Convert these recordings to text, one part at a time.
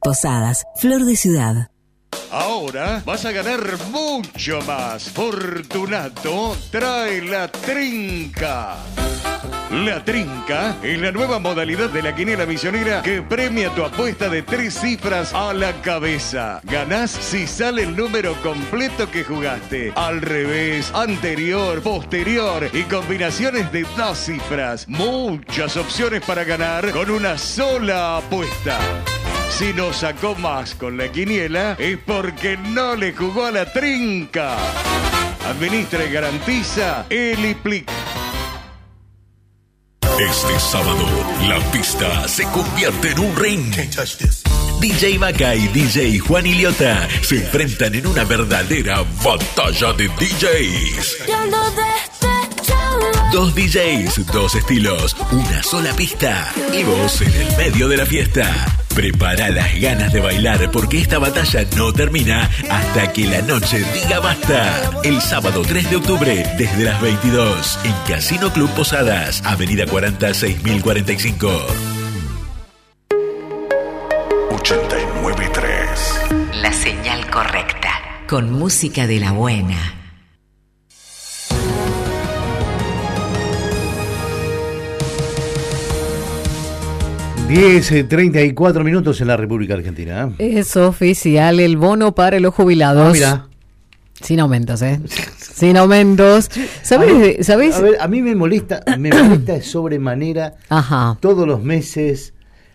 Posadas, Flor de Ciudad. Ahora vas a ganar mucho más. Fortunato trae la trinca. La trinca es la nueva modalidad de la quiniela misionera que premia tu apuesta de 3 cifras a la cabeza. Ganás si sale el número completo que jugaste. Al revés, anterior, posterior y combinaciones de 2 cifras. Muchas opciones para ganar con una sola apuesta. Si no sacó más con la quiniela es porque no le jugó a la trinca. Administra y garantiza Eliplic. Este sábado, la pista se convierte en un ring. DJ Maca y DJ Juan Iliota se enfrentan en una verdadera batalla de DJs. 2 DJs, 2 estilos, una sola pista y vos en el medio de la fiesta. Prepara las ganas de bailar porque esta batalla no termina hasta que la noche diga basta. El sábado 3 de octubre desde las 22 en Casino Club Posadas, Avenida 40 6045. 89.3. La señal correcta. Con música de la buena. 10:34 minutos en la República Argentina. Es oficial el bono para los jubilados. Mira. Sin aumentos, Sin aumentos. ¿Sabés? A ver, a mí me molesta de sobremanera. Ajá. Todos los meses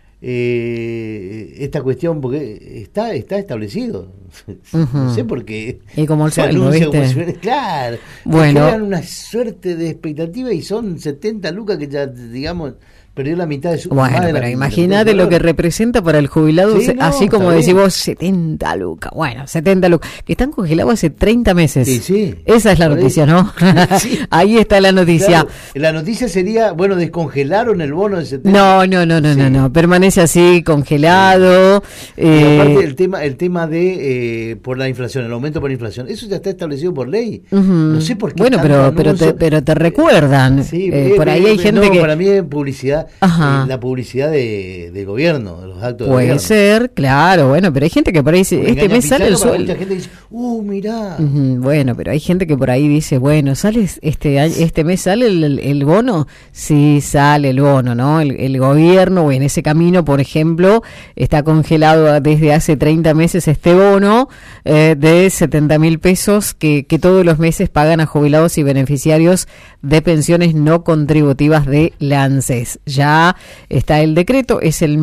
esta cuestión, porque está establecido. No sé por qué. Y como el se sueldo, anuncia ¿viste? Claro. Bueno. Crean una suerte de expectativa y son 70 lucas que ya, digamos, perdió la mitad de su... Bueno, pero imagínate lo que representa para el jubilado, sí, así como decís vos, 70 lucas. Bueno, 70 lucas, que están congelados hace 30 meses. Sí. Esa es la noticia, ¿no? Sí. Ahí está la noticia. Claro, la noticia sería, bueno, descongelaron el bono de 70. No, permanece así, congelado. Y aparte el tema de por la inflación, el aumento por inflación, eso ya está establecido por ley. No sé por qué. Bueno, pero te recuerdan. Sí, por ahí hay gente que... para mí es publicidad. La publicidad del gobierno, de los actos de puede gobierno. ser, claro, bueno, pero hay gente que por ahí dice, este mes sale el sueldo. Mucha gente dice, mirá. Bueno, pero hay gente que por ahí dice, bueno, ¿sale este mes sale el bono? Sí, sale el bono, ¿no? El gobierno, o en ese camino, por ejemplo, está congelado desde hace 30 meses este bono de 70.000 pesos que todos los meses pagan a jubilados y beneficiarios de pensiones no contributivas de la ANSES. Ya está el decreto, es el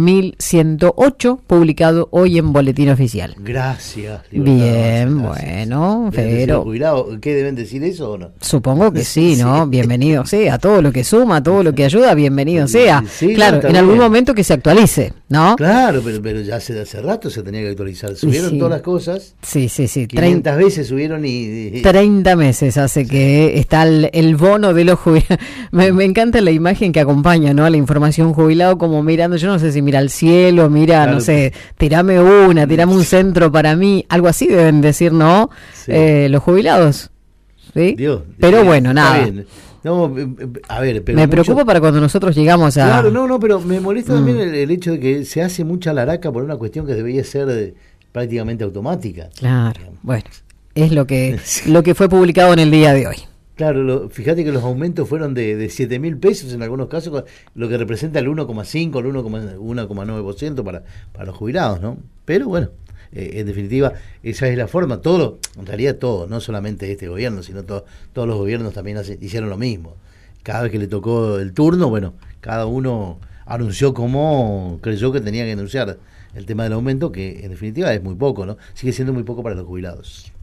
1108, publicado hoy en Boletín Oficial. Gracias. Bien, gracias. Bueno, pero... ¿Qué deben decir eso o no? Supongo que sí, ¿no? Bienvenido sea, todo lo que suma, todo lo que ayuda, bienvenido sea. Sí, claro, en algún momento que se actualice, ¿no? Claro, pero ya hace rato se tenía que actualizar. Subieron todas las cosas. Sí. 500 veces subieron y 30 meses hace que está el bono de los jubilados. Me encanta la imagen que acompaña, ¿no? A la información, jubilado como mirando, yo no sé si mira al cielo, mira, claro. No sé, tirame un centro para mí, algo así deben decir, ¿no? Sí. Los jubilados. ¿Sí? Dios, pero bueno, nada. Bien. No, a ver, pero me preocupa para cuando nosotros llegamos a... Claro, no, pero me molesta también el hecho de que se hace mucha laraca por una cuestión que debería ser prácticamente automática. Claro, bueno, es lo que fue publicado en el día de hoy. Claro, fíjate que los aumentos fueron de 7.000 pesos en algunos casos, lo que representa el 1,5, el 1,9% para los jubilados, ¿no? Pero bueno, en definitiva, esa es la forma. En realidad todo, no solamente este gobierno, sino todos los gobiernos también hicieron lo mismo. Cada vez que le tocó el turno, bueno, cada uno anunció cómo creyó que tenía que anunciar el tema del aumento, que en definitiva es muy poco, ¿no? Sigue siendo muy poco para los jubilados.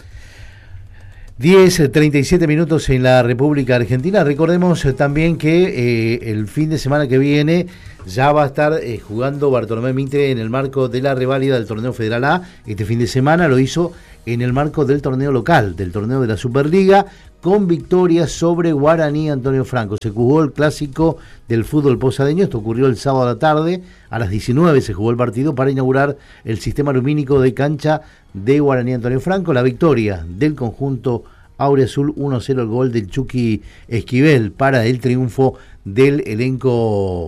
10:37 minutos en la República Argentina. Recordemos también que el fin de semana que viene ya va a estar jugando Bartolomé Mitre en el marco de la reválida del torneo Federal A. Este fin de semana lo hizo en el marco del torneo local, del torneo de la Superliga, con victoria sobre Guaraní Antonio Franco. Se jugó el clásico del fútbol posadeño. Esto ocurrió el sábado a la tarde. A las 19 se jugó el partido para inaugurar el sistema lumínico de cancha de Guaraní Antonio Franco. La victoria del conjunto Aureazul 1-0, el gol del Chucky Esquivel para el triunfo del elenco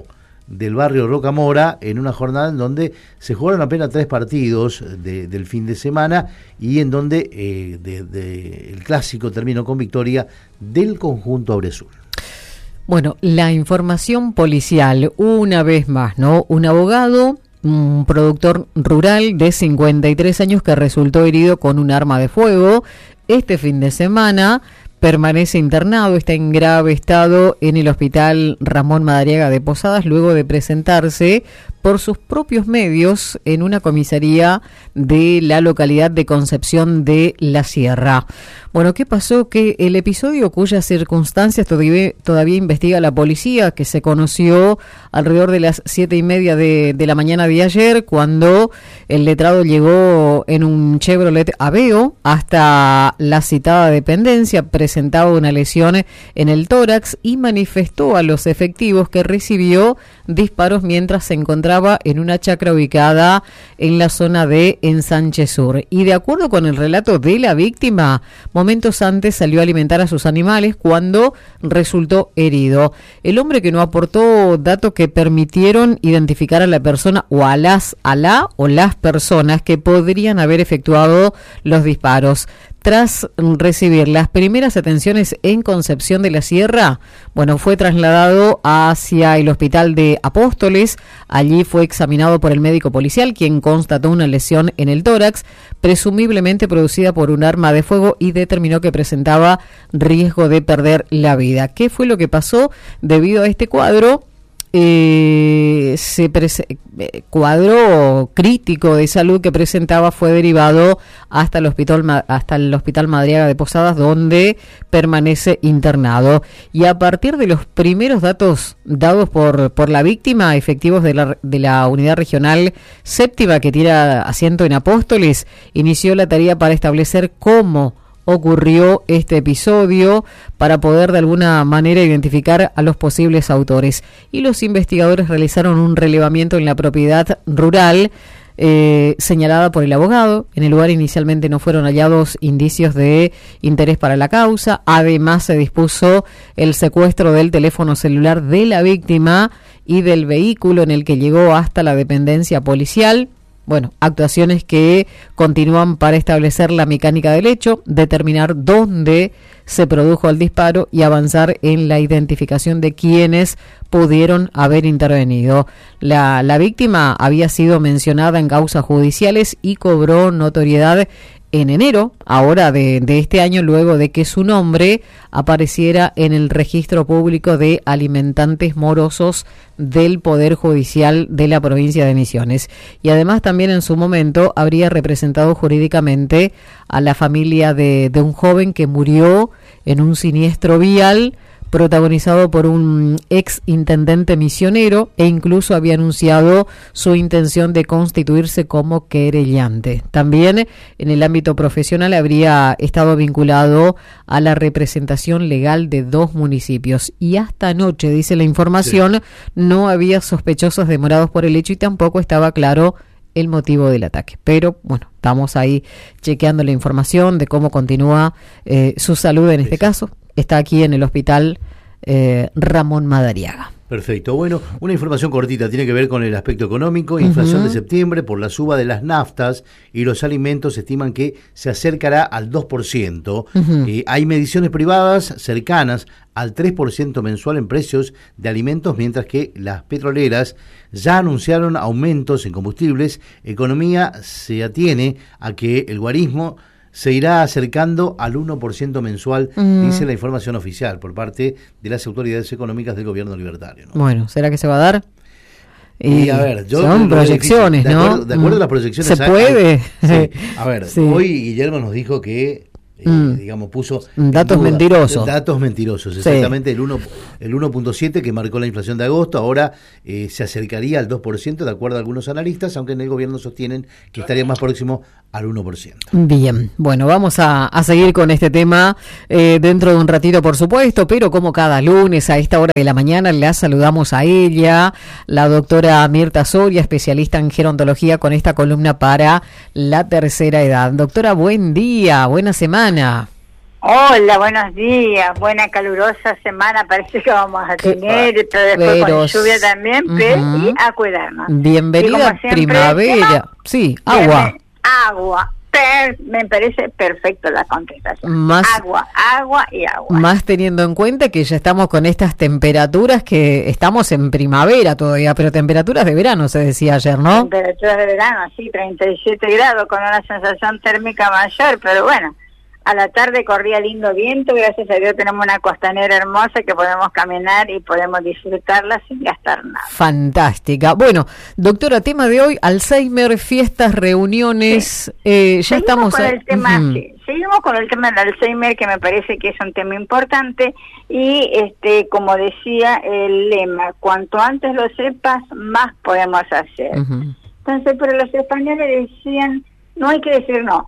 del barrio Rocamora, en una jornada en donde se jugaron apenas 3 partidos del fin de semana y en donde el clásico terminó con victoria del conjunto auriazul. Bueno, la información policial, una vez más, ¿no? Un abogado, un productor rural de 53 años que resultó herido con un arma de fuego este fin de semana. Permanece internado, está en grave estado en el hospital Ramón Madariaga de Posadas luego de presentarse por sus propios medios en una comisaría de la localidad de Concepción de la Sierra. Bueno, ¿qué pasó? Que el episodio cuyas circunstancias todavía investiga la policía, que se conoció alrededor de las 7:30 de la mañana de ayer, cuando el letrado llegó en un Chevrolet Aveo hasta la citada dependencia, presentaba una lesión en el tórax y manifestó a los efectivos que recibió disparos mientras se encontraba en una chacra ubicada en la zona de Ensanche Sur. Y de acuerdo con el relato de la víctima, momentos antes salió a alimentar a sus animales cuando resultó herido. El hombre, que no aportó datos que permitieron identificar a la persona o a las personas que podrían haber efectuado los disparos. Tras recibir las primeras atenciones en Concepción de la Sierra, bueno, fue trasladado hacia el hospital de Apóstoles. Allí fue examinado por el médico policial, quien constató una lesión en el tórax, presumiblemente producida por un arma de fuego, y determinó que presentaba riesgo de perder la vida. ¿Qué fue lo que pasó? Debido a este cuadro, cuadro crítico de salud que presentaba, fue derivado hasta el hospital Madariaga de Posadas, donde permanece internado. Y a partir de los primeros datos dados por la víctima, efectivos de la unidad regional séptima, que tiene asiento en Apóstoles, inició la tarea para establecer cómo ocurrió este episodio, para poder de alguna manera identificar a los posibles autores. Y los investigadores realizaron un relevamiento en la propiedad rural señalada por el abogado. En el lugar inicialmente no fueron hallados indicios de interés para la causa. Además, se dispuso el secuestro del teléfono celular de la víctima y del vehículo en el que llegó hasta la dependencia policial. Bueno, actuaciones que continúan para establecer la mecánica del hecho, determinar dónde se produjo el disparo y avanzar en la identificación de quienes pudieron haber intervenido. La víctima había sido mencionada en causas judiciales y cobró notoriedad en enero, ahora de este año, luego de que su nombre apareciera en el registro público de alimentantes morosos del Poder Judicial de la provincia de Misiones. Y además también en su momento habría representado jurídicamente a la familia de un joven que murió en un siniestro vial protagonizado por un ex intendente misionero, e incluso había anunciado su intención de constituirse como querellante. También en el ámbito profesional habría estado vinculado a la representación legal de 2 municipios, y hasta anoche, dice la información, no había sospechosos demorados por el hecho y tampoco estaba claro el motivo del ataque. Pero bueno, estamos ahí chequeando la información de cómo continúa su salud en este caso. Está aquí en el hospital Ramón Madariaga. Perfecto. Bueno, una información cortita, tiene que ver con el aspecto económico. Inflación de septiembre por la suba de las naftas y los alimentos se estiman que se acercará al 2%. Hay mediciones privadas cercanas al 3% mensual en precios de alimentos, mientras que las petroleras ya anunciaron aumentos en combustibles. Economía se atiene a que el guarismo se irá acercando al 1% mensual, dice la información oficial por parte de las autoridades económicas del gobierno libertario, ¿no? Bueno, ¿será que se va a dar? Y a ver, son proyecciones, ¿no? De acuerdo a las proyecciones. ¿Se puede? Sí. A ver, hoy Guillermo nos dijo que digamos, puso datos mentirosos. Datos mentirosos, exactamente. El 1.7 que marcó la inflación de agosto, ahora se acercaría al 2%, de acuerdo a algunos analistas, aunque en el gobierno sostienen que estaría más próximo al 1%. Bien, bueno, vamos a seguir con este tema dentro de un ratito, por supuesto, pero como cada lunes a esta hora de la mañana la saludamos a ella, la doctora Mirta Soria, especialista en gerontología, con esta columna para la tercera edad. Doctora, buen día, buena semana. Hola, buenos días, buena calurosa semana parece que vamos a tener, pero después con lluvia también, y a cuidarnos. Bienvenida primavera, sí, agua. Agua, me parece perfecto la contestación. Agua y agua. Más teniendo en cuenta que ya estamos con estas temperaturas que estamos en primavera todavía, pero temperaturas de verano se decía ayer, ¿no? Temperaturas de verano, sí, 37 grados con una sensación térmica mayor, pero bueno. A la tarde corría lindo viento, gracias a Dios tenemos una costanera hermosa que podemos caminar y podemos disfrutarla sin gastar nada. Fantástica. Bueno, doctora, tema de hoy, Alzheimer, fiestas, reuniones, ya seguimos estamos... Con el tema, sí, seguimos con el tema del Alzheimer, que me parece que es un tema importante, y como decía el lema, cuanto antes lo sepas, más podemos hacer. Entonces, pero los españoles decían, no hay que decir no.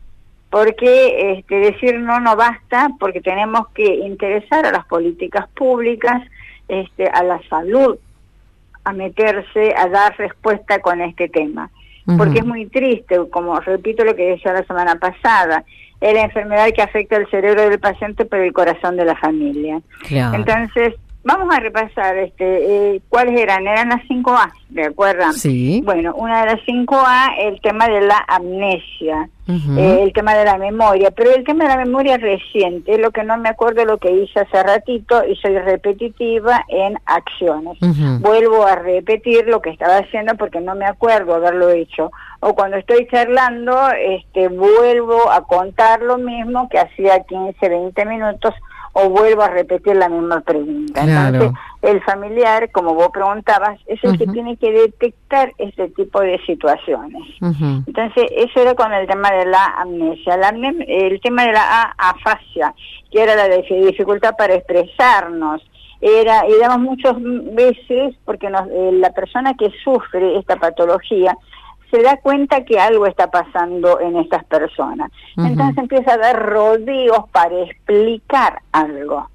Porque decir no basta, porque tenemos que interesar a las políticas públicas, a la salud, a meterse, a dar respuesta con este tema. Porque es muy triste, como repito lo que decía la semana pasada, es la enfermedad que afecta el cerebro del paciente, pero el corazón de la familia. Claro. Entonces, vamos a repasar cuáles eran las 5A, ¿de acuerdo? Sí. Bueno, una de las 5A, el tema de la amnesia, el tema de la memoria, pero el tema de la memoria reciente, lo que no me acuerdo lo que hice hace ratito y soy repetitiva en acciones. Vuelvo a repetir lo que estaba haciendo porque no me acuerdo haberlo hecho. O cuando estoy charlando, vuelvo a contar lo mismo que hacía 15, 20 minutos, o vuelvo a repetir la misma pregunta. Claro. Entonces, el familiar, como vos preguntabas, es el que tiene que detectar este tipo de situaciones. Entonces, eso era con el tema de la amnesia. El tema de la afasia, que era la dificultad para expresarnos. Y damos muchas veces, porque la persona que sufre esta patología se da cuenta que algo está pasando en estas personas. Entonces empieza a dar rodeos para explicar algo.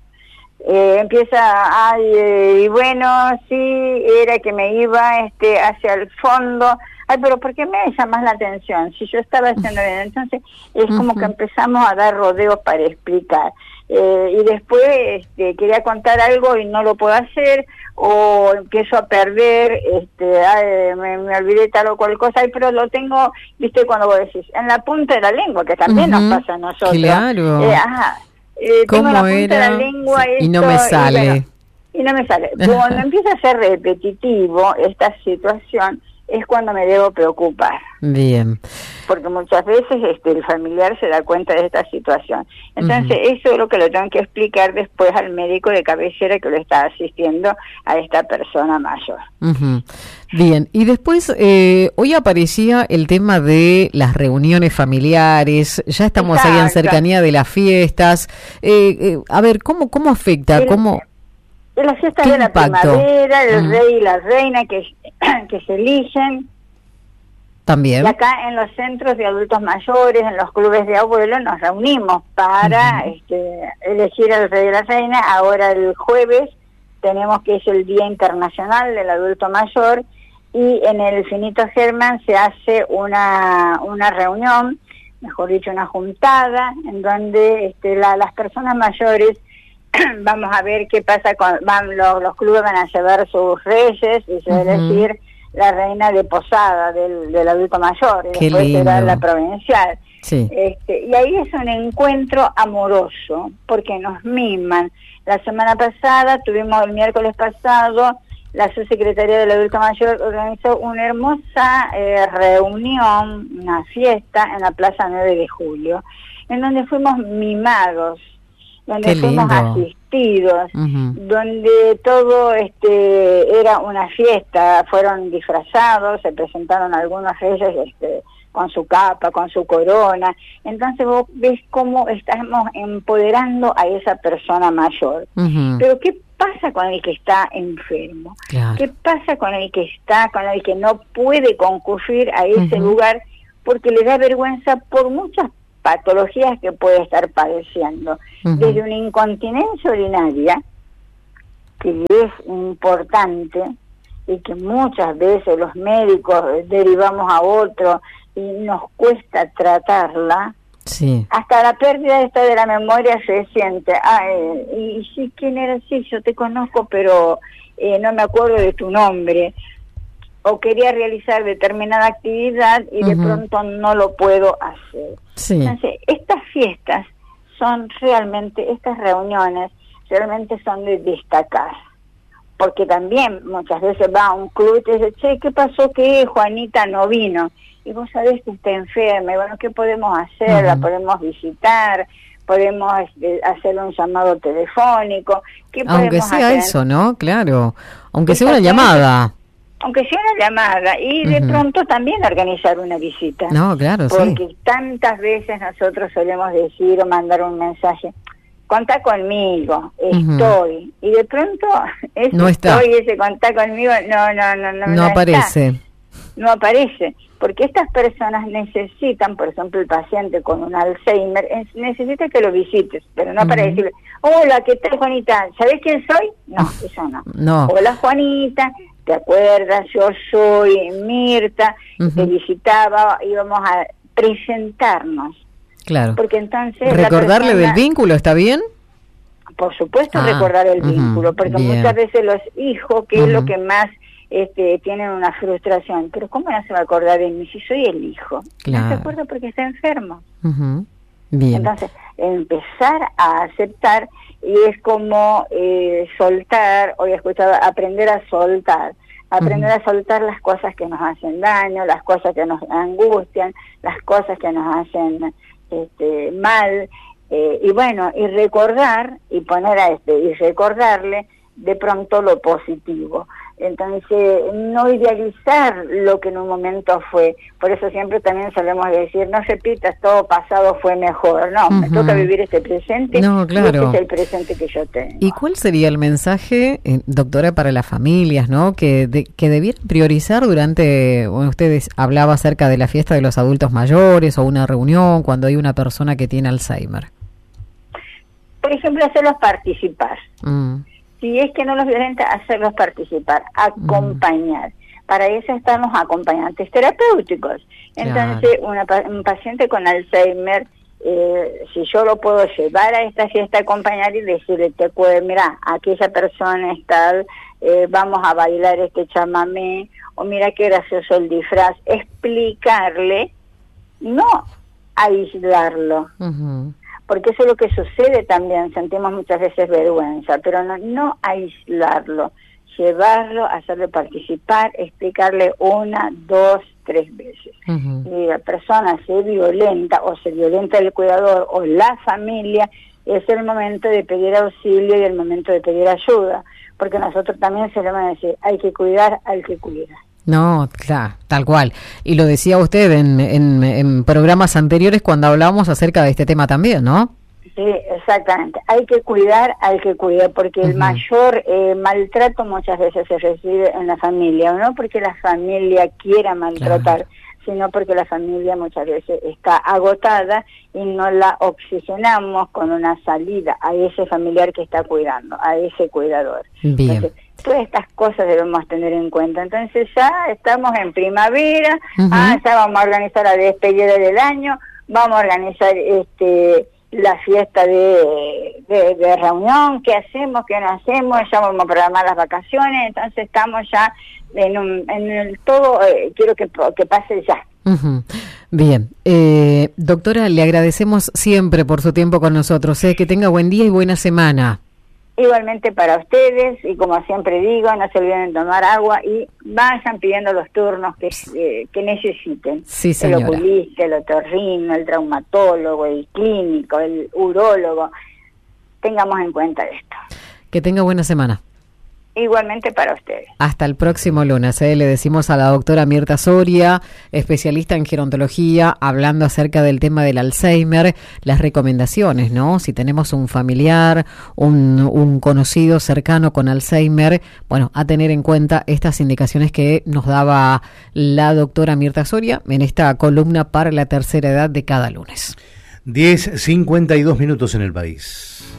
Empieza, y bueno, sí, era que me iba hacia el fondo. Ay, pero ¿por qué me llamas la atención? Si yo estaba haciendo bien. Entonces es como que empezamos a dar rodeos para explicar. Y después quería contar algo y no lo puedo hacer, o empiezo a perder, me olvidé tal o cual cosa, pero lo tengo, viste, cuando vos decís, en la punta de la lengua, que también nos pasa a nosotros. Claro. Tengo la punta de la lengua y no me sale. Y no me sale. Cuando empieza a ser repetitivo esta situación, es cuando me debo preocupar. Bien. Porque muchas veces el familiar se da cuenta de esta situación. Entonces, eso es lo que lo tengo que explicar después al médico de cabecera que lo está asistiendo a esta persona mayor. Bien, y después, hoy aparecía el tema de las reuniones familiares, ya estamos ahí en cercanía de las fiestas. A ver, ¿cómo afecta? Las fiestas de la primavera, el rey y la reina que se eligen. También. Y acá en los centros de adultos mayores, en los clubes de abuelos, nos reunimos para elegir al rey y la reina. Ahora el jueves tenemos que es el Día Internacional del Adulto Mayor, y en el Finito Germán se hace una reunión, mejor dicho, una juntada, en donde las personas mayores vamos a ver qué pasa los clubes van a llevar sus reyes y se va a elegir la reina de posada del adulto mayor, y después será la provincial. Sí. Y ahí es un encuentro amoroso, porque nos miman. La semana pasada, el miércoles pasado, la subsecretaría del adulto mayor organizó una hermosa reunión, una fiesta en la Plaza 9 de Julio, en donde fuimos mimados, donde fuimos asistidos, donde todo era una fiesta, fueron disfrazados, se presentaron algunos reyes con su capa, con su corona. Entonces vos ves cómo estamos empoderando a esa persona mayor. Pero ¿qué pasa con el que está enfermo? Claro. ¿Qué pasa con el que no puede concurrir a ese lugar porque le da vergüenza por muchas patologías que puede estar padeciendo? Desde una incontinencia urinaria, que es importante y que muchas veces los médicos derivamos a otro y nos cuesta tratarla, Sí. Hasta la pérdida esta de la memoria se siente. Y sí, ¿quién era? Sí, yo te conozco, pero no me acuerdo de tu nombre. O quería realizar determinada actividad y de pronto no lo puedo hacer. Sí. Entonces, estas fiestas son realmente, estas reuniones realmente son de destacar. Porque también muchas veces va a un club y te dice, che, ¿qué pasó que Juanita no vino? Y vos sabés que está enferma, y bueno, ¿qué podemos hacer? La podemos visitar, podemos hacer un llamado telefónico. ¿Qué aunque sea hacer? Eso, ¿no? Claro, aunque sea una llamada. Aunque sea una llamada, y de pronto también organizar una visita. No, claro, porque tantas veces nosotros solemos decir o mandar un mensaje, contá conmigo, estoy, y de pronto ese no está. Estoy, ese contá conmigo, no aparece. Está. No aparece, porque estas personas necesitan, por ejemplo, el paciente con un Alzheimer, necesita que lo visites, pero no para decirle, hola, ¿qué tal, Juanita? ¿Sabés quién soy? No, eso no. Hola, Juanita, ¿te acuerdas? Yo soy Mirta, te visitaba, íbamos a presentarnos. Claro. Porque entonces ¿recordarle del vínculo está bien? Por supuesto, recordar el vínculo, porque muchas veces los hijos, que es lo que más tienen una frustración, pero ¿cómo no se va a acordar de mí si soy el hijo? Claro. No se acuerda porque está enfermo. Bien. Entonces, empezar a aceptar, y es como soltar, hoy he escuchado, aprender a soltar las cosas que nos hacen daño, las cosas que nos angustian, las cosas que nos hacen mal, y bueno, y recordar, y poner y recordarle de pronto lo positivo. Entonces, no idealizar lo que en un momento fue. Por eso siempre también solemos decir, no repitas, todo pasado fue mejor. No, me toca vivir este presente, no, claro. Y este es el presente que yo tengo. ¿Y cuál sería el mensaje, doctora, para las familias, ¿no? que debieran priorizar durante, bueno, ustedes hablaba acerca de la fiesta de los adultos mayores o una reunión cuando hay una persona que tiene Alzheimer? Por ejemplo, hacerlos participar. Si es que no los violenta, hacerlos participar, acompañar. Para eso están los acompañantes terapéuticos. Entonces, un paciente con Alzheimer, si yo lo puedo llevar a esta fiesta, acompañar y decirle, mira, aquella persona es tal, vamos a bailar este chamamé, o mira qué gracioso el disfraz, explicarle, no aislarlo. Porque eso es lo que sucede también, sentimos muchas veces vergüenza, pero no aislarlo, llevarlo, hacerle participar, explicarle 1, 2, 3 veces. Y la persona se violenta o se violenta el cuidador o la familia, es el momento de pedir auxilio y el momento de pedir ayuda, porque nosotros también solemos decir, hay que cuidar al que cuida. No, claro, tal cual. Y lo decía usted en programas anteriores cuando hablábamos acerca de este tema también, ¿no? Sí, exactamente. Hay que cuidar al que cuida, porque el mayor maltrato muchas veces se recibe en la familia, no porque la familia quiera maltratar, sino porque la familia muchas veces está agotada y no la oxigenamos con una salida a ese familiar que está cuidando, a ese cuidador. Bien. Entonces, todas estas cosas debemos tener en cuenta. Entonces ya estamos en primavera, ya vamos a organizar la despedida del año, vamos a organizar la fiesta de reunión, qué hacemos, qué no hacemos, ya vamos a programar las vacaciones, entonces estamos ya en el todo, quiero que pase ya. Bien, doctora, le agradecemos siempre por su tiempo con nosotros, que tenga buen día y buena semana. Igualmente para ustedes, y como siempre digo, no se olviden de tomar agua y vayan pidiendo los turnos que necesiten. Sí, señora. El oculista, el otorrino, el traumatólogo, el clínico, el urólogo. Tengamos en cuenta esto. Que tenga buena semana. Igualmente para ustedes. Hasta el próximo lunes. Le decimos a la doctora Mirta Soria, especialista en gerontología, hablando acerca del tema del Alzheimer, las recomendaciones, ¿no? Si tenemos un familiar, un conocido cercano con Alzheimer, bueno, a tener en cuenta estas indicaciones que nos daba la doctora Mirta Soria en esta columna para la tercera edad de cada lunes. 10:52 en el país.